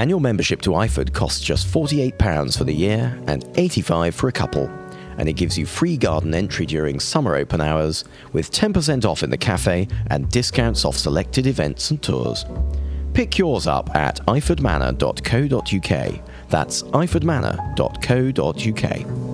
Annual membership to Iford costs just £48 for the year and £85 for a couple, and it gives you free garden entry during summer open hours with 10% off in the cafe and discounts off selected events and tours. Pick yours up at ifordmanor.co.uk. That's ifordmanor.co.uk.